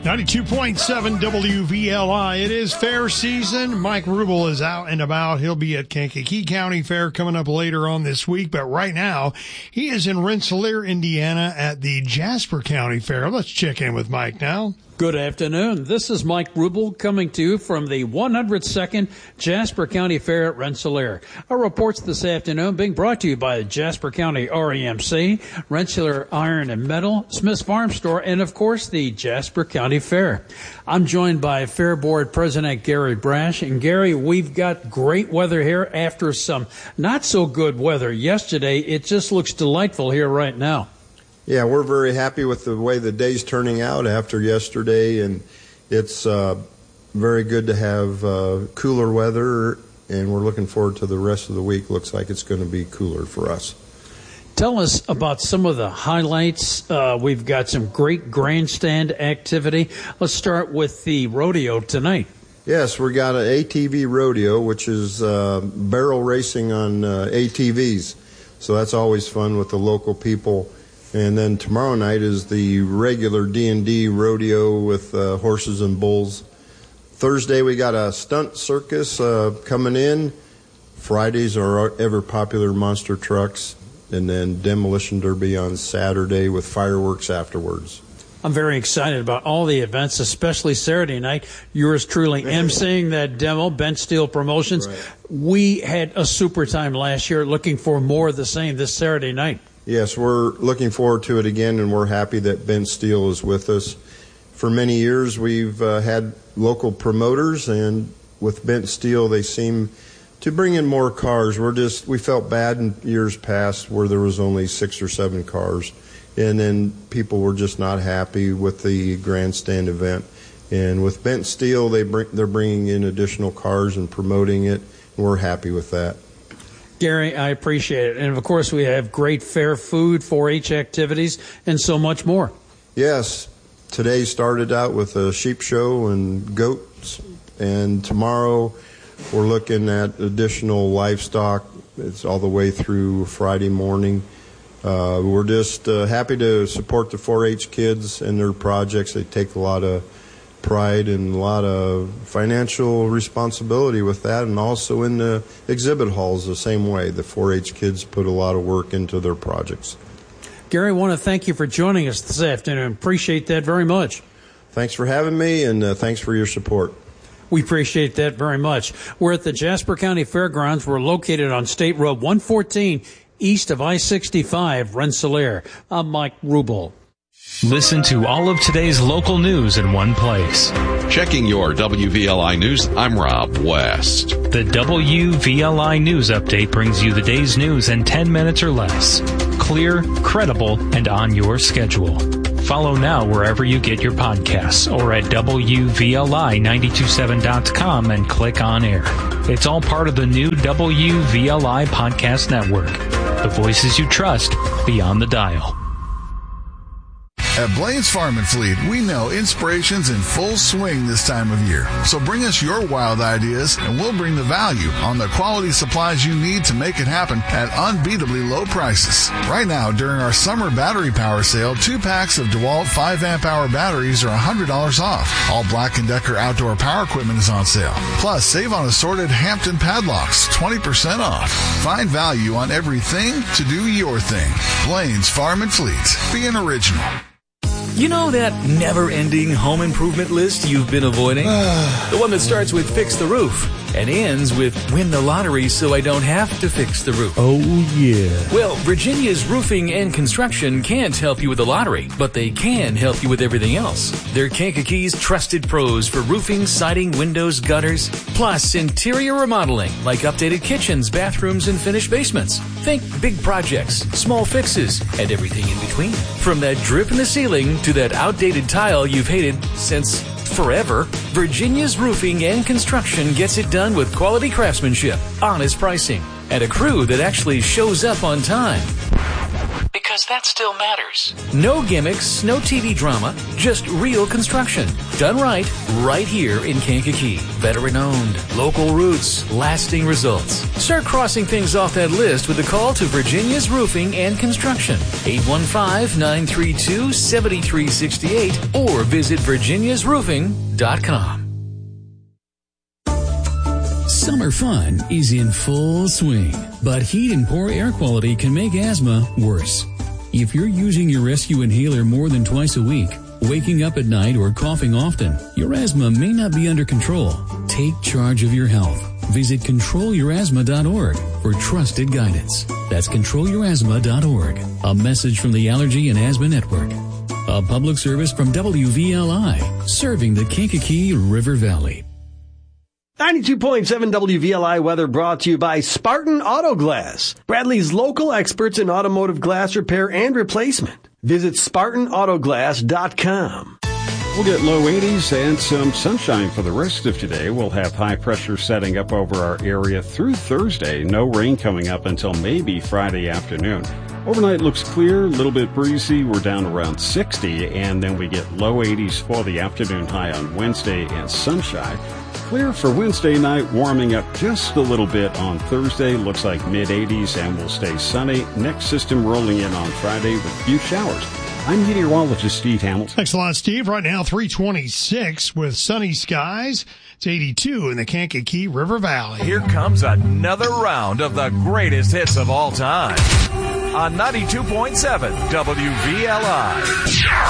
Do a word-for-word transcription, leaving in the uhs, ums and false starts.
ninety-two point seven W V L I. It is fair season. Mike Rubel is out and about. He'll be at Kankakee County Fair coming up later on this week. But right now, he is in Rensselaer, Indiana at the Jasper County Fair. Let's check in with Mike now. Good afternoon. This is Mike Rubel coming to you from the one hundred second Jasper County Fair at Rensselaer. Our reports this afternoon being brought to you by the Jasper County R E M C, Rensselaer Iron and Metal, Smith's Farm Store, and of course the Jasper County Fair. I'm joined by Fair Board President Gary Brash. And Gary, we've got great weather here after some not so good weather yesterday. It just looks delightful here right now. Yeah, we're very happy with the way the day's turning out after yesterday, and it's uh, very good to have uh, cooler weather, and we're looking forward to the rest of the week. Looks like it's going to be cooler for us. Tell us about some of the highlights. Uh, we've got some great grandstand activity. Let's start with the rodeo tonight. Yes, we got an A T V rodeo, which is uh, barrel racing on uh, A T Vs, so that's always fun with the local people. And then tomorrow night is the regular D and D rodeo with uh, horses and bulls. Thursday we got a stunt circus uh, coming in. Fridays are our ever-popular monster trucks. And then demolition derby on Saturday with fireworks afterwards. I'm very excited about all the events, especially Saturday night. Yours truly emceeing that demo, Bent Steel Promotions. Right. We had a super time last year, looking for more of the same this Saturday night. Yes, we're looking forward to it again, and we're happy that Bent Steel is with us. For many years, we've uh, had local promoters, and with Bent Steel, they seem to bring in more cars. We're just we felt bad in years past where there was only six or seven cars, and then people were just not happy with the grandstand event. And with Bent Steel, they bring they're bringing in additional cars and promoting it, and we're happy with that. Gary, I appreciate it. And, of course, we have great fair food, four H activities, and so much more. Yes. Today started out with a sheep show and goats, and tomorrow we're looking at additional livestock. It's all the way through Friday morning. Uh, we're just uh, happy to support the four H kids and their projects. They take a lot of pride and a lot of financial responsibility with that, and also in the exhibit halls the same way. The four H kids put a lot of work into their projects. Gary, I want to thank you for joining us this afternoon. Appreciate that very much. Thanks for having me, and uh, thanks for your support. We appreciate that very much. We're at the Jasper County Fairgrounds. We're located on State Road one fourteen, east of I sixty-five, Rensselaer. I'm Mike Rubel. Listen to all of today's local news in one place. Checking your W V L I News, I'm Rob West. The W V L I News Update brings you the day's news in ten minutes or less. Clear, credible, and on your schedule. Follow now wherever you get your podcasts or at W V L I nine two seven dot com and click on air. It's all part of the new W V L I Podcast Network. The voices you trust beyond the dial. At Blaine's Farm and Fleet, we know inspiration's in full swing this time of year. So bring us your wild ideas, and we'll bring the value on the quality supplies you need to make it happen at unbeatably low prices. Right now, during our summer battery power sale, two packs of DeWalt five amp hour batteries are one hundred dollars off. All Black and Decker outdoor power equipment is on sale. Plus, save on assorted Hampton padlocks, twenty percent off. Find value on everything to do your thing. Blaine's Farm and Fleet. Be an original. You know that never-ending home improvement list you've been avoiding? The one that starts with fix the roof and ends with win the lottery so I don't have to fix the roof. Oh, yeah. Well, Virginia's Roofing and Construction can't help you with the lottery, but they can help you with everything else. They're Kankakee's trusted pros for roofing, siding, windows, gutters, plus interior remodeling like updated kitchens, bathrooms, and finished basements. Think big projects, small fixes, and everything in between. From that drip in the ceiling to that outdated tile you've hated since forever, Virginia's Roofing and Construction gets it done with quality craftsmanship, honest pricing, and a crew that actually shows up on time. Because because that still matters. No gimmicks, no T V drama, just real construction. Done right, right here in Kankakee. Veteran-owned, local roots, lasting results. Start crossing things off that list with a call to Virginia's Roofing and Construction. eight one five, nine three two, seven three six eight or visit virginias roofing dot com. Summer fun is in full swing, but heat and poor air quality can make asthma worse. If you're using your rescue inhaler more than twice a week, waking up at night or coughing often, your asthma may not be under control. Take charge of your health. Visit control your asthma dot org for trusted guidance. That's control your asthma dot org. A message from the Allergy and Asthma Network. A public service from W V L I, serving the Kankakee River Valley. ninety-two point seven W V L I weather brought to you by Spartan Auto Glass, Bradley's local experts in automotive glass repair and replacement. Visit spartan auto glass dot com. We'll get low eighties and some sunshine for the rest of today. We'll have high pressure setting up over our area through Thursday. No rain coming up until maybe Friday afternoon. Overnight looks clear, a little bit breezy. We're down around sixty, and then we get low eighties for the afternoon high on Wednesday and sunshine. Clear for Wednesday night, warming up just a little bit on Thursday. Looks like mid eighties and will stay sunny. Next system rolling in on Friday with a few showers. I'm meteorologist Steve Hamilton. Thanks a lot, Steve. Right now, three twenty-six with sunny skies. It's eighty-two in the Kankakee River Valley. Here comes another round of the greatest hits of all time on ninety-two point seven W V L I.